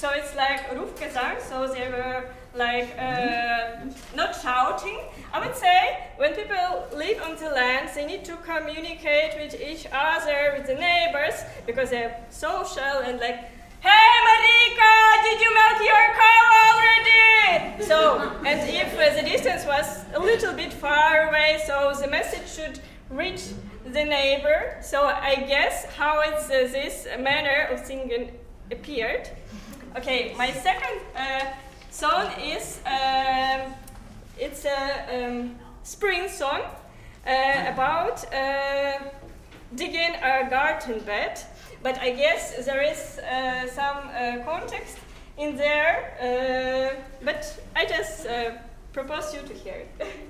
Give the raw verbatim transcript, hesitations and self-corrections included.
so it's like Rufgesang, so they were like uh, not shouting. I would say when people live on the land, they need to communicate with each other, with the neighbors, because they're social and like, hey Marika, did you milk your cow already? So, and if uh, the distance was a little bit far away, so the message should reach the neighbor. So I guess how it's uh, this manner of singing appeared. Okay, my second uh, song is um, it's a um, spring song uh, about uh, digging a garden bed, but I guess there is uh, some uh, context in there, uh, but I just uh, propose you to hear it.